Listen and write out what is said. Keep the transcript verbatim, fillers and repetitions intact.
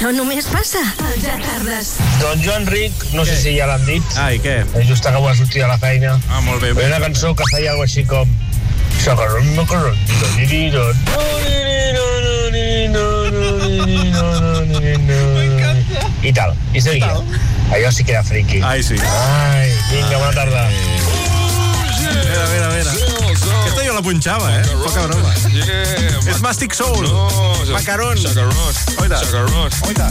Això només passa al Ja Tardes. Doncs jo, Enric, no sé si ja l'han dit. Ah, i què? Just acabo de sortir de la feina. Ah, molt bé. Hi ha una cançó que feia alguna així com... Sacaron, macaron, doniridon. I tal, i seguia. Allò sí que era friki. Ai, sí. Ai, vinga, bona tarda. Mira, mira, mira. Aquesta jo la punxava, eh? Poca broma. Yeah, És Mastic Soul. no, Macaron. Chacarrón. Oita. Chacarrón. Oita.